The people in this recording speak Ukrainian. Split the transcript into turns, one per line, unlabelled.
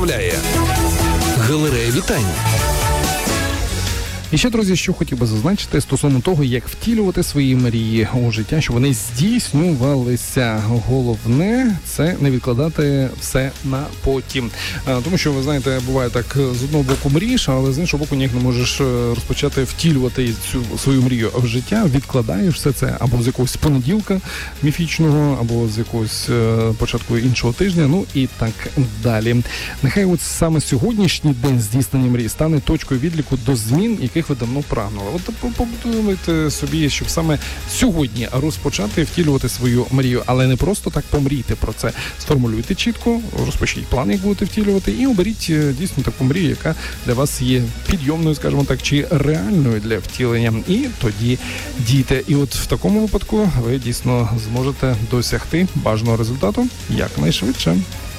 представляє Галерея вітань.
І ще, друзі, що хотів би зазначити стосовно того, як втілювати свої мрії у життя, щоб вони здійснювалися. Головне – це не відкладати все на потім. Тому що, ви знаєте, буває так, з одного боку мрієш, але з іншого боку ніяк не можеш розпочати втілювати цю свою мрію в життя. Відкладаєш все це або з якогось понеділка міфічного, або з якогось початку іншого тижня, ну і так далі. Нехай от саме сьогоднішній день здійснення мрії стане точкою відліку до змін, яких ви давно прагнули. От побудуйте собі, щоб саме сьогодні розпочати втілювати свою мрію, але не просто так помрійте про це. Сформулюйте чітко, розпочніть план, як будете втілювати, і оберіть дійсно таку мрію, яка для вас є підйомною, скажімо так, чи реальною для втілення. І тоді дійте. І от в такому випадку ви дійсно зможете досягти бажаного результату якнайшвидше.